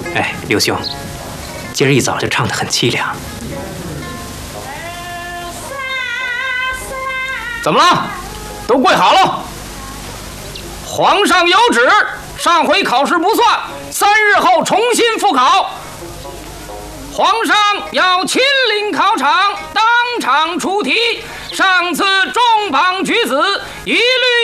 哎，刘兄，今儿一早就唱得很凄凉。 怎么了？都跪好了。皇上有旨，上回考试不算，3日后重新复考。皇上要亲临考场，当场出题。上次重榜举子一律